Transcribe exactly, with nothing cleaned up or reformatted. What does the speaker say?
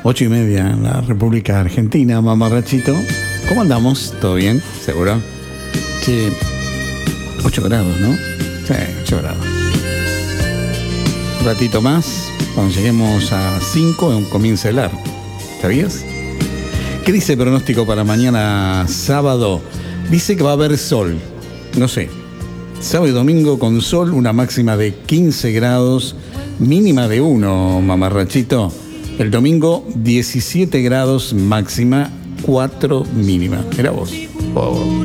Ocho y media en la República Argentina, mamarrachito. ¿Cómo andamos? ¿Todo bien? ¿Seguro? Sí, ocho grados, ¿no? Sí, ocho grados. Un ratito más, cuando lleguemos a cinco, comienza el ar. ¿Sabías? ¿Qué dice el pronóstico para mañana sábado? Dice que va a haber sol. No sé. Sábado y domingo con sol, una máxima de quince grados, mínima de uno, mamarrachito. El domingo, diecisiete grados máxima, cuatro mínima. Mira vos. Oh.